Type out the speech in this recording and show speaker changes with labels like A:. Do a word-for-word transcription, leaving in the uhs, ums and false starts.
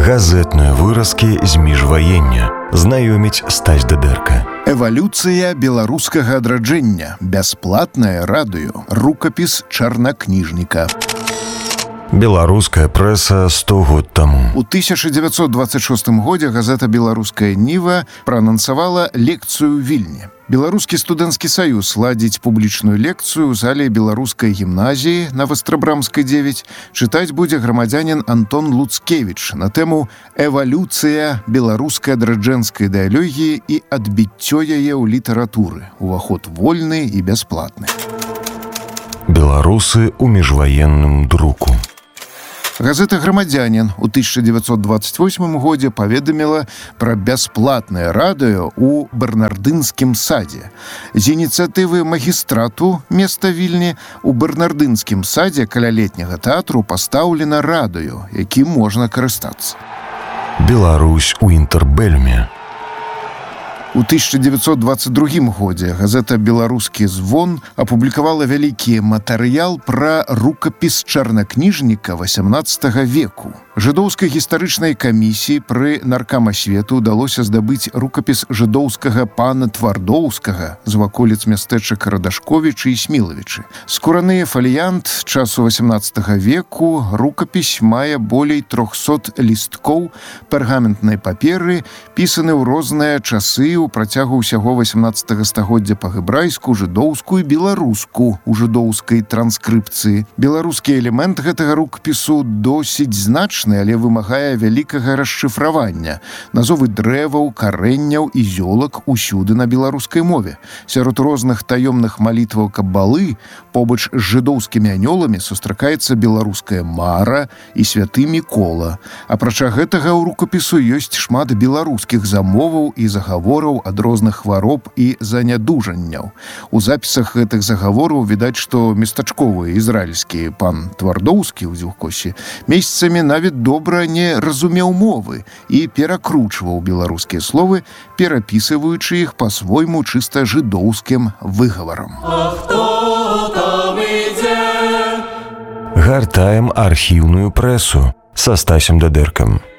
A: Газетныя выразкі з міжваення. Знаёміць Стась Дыдэрка.
B: Эвалюцыя беларускага адраджэння. Бясплатнае радыё. Рукапіс чарнакніжніка.
A: Беларуская прэса сто год таму.
B: У тысяча дзевяцьсот дваццаць шостым годзе газета «Беларуская Ніва» праанансавала лекцыю ў Вільні. Беларускі студэнцкі саюз ладзіць публічную лекцыю ў зале беларускай гімназіі на Вастрабрамскай дзевяць. Чытаць будзе грамадзянін Антон Луцкевіч на тэму «Эвалюцыя беларускай адраджэнскай ідэалогіі і адбіццё яе ў літаратуры. Уваход вольны і бясплатны».
A: Беларусы ў міжваенным друку.
B: Газета «Грамадзянін» у тысяча дзевяцьсот дваццаць восьмым годзе паведаміла пра бясплатнае радыё ў Бернардынскім садзе. З ініцыятывы магістрату места Вільні у Бернардынскім садзе каля летняга тэатру пастаўлена радыё, якім можна карыстацца.
A: Беларусь у інтэрбэльме.
B: У тысяча дзевяцьсот дваццаць другім годзе газета «Беларускі звон» апублікавала вялікі матэрыял пра рукапіс чарнакніжніка васямнаццатага веку. Жыдоўскай гістарычнай камісіі пры наркамасвету ўдалося здабыць рукапіс жыдоўскага пана Твардоўскага з ваколіц мястэчак Радашковічы і Смілавічы. Скураны фаліянт часу васямнаццатага веку, рукапіс мае болей трохсот лісткоў пергаментнай паперы, пісаны ў розныя часы у працягу ўсяго васямнаццатага стагоддзя па-гебрайску, жыдоўску і беларуску ў жыдоўскай транскрыпцыі. Беларускі элемент гэтага рукапісу досыць значны, але вымагае вялікага расшыфравання. Назовы дрэваў, карэнняў і зёлак усюды на беларускай мове. Сярод розных таёмных малітваў кабалы побач з жыдоўскімі анёламі сустракаецца беларуская мара і святы Мікола. Апрача гэтага ў рукапісу ёсць шмат беларускіх замоваў і загавораў ад розных хвароб і занядужанняў. У запісах гэтых загавораў відаць, што местачковы ізраільскі пан Твардоўскі ў Дзюхкосе месяцамі нават добра не разумеў мовы і перакручваў беларускія словы, перапісываючы іх па-свойму чыста жыдоўскім выгаварам.
A: Гартаем архіўную прэсу са Стасем Дыдэркам.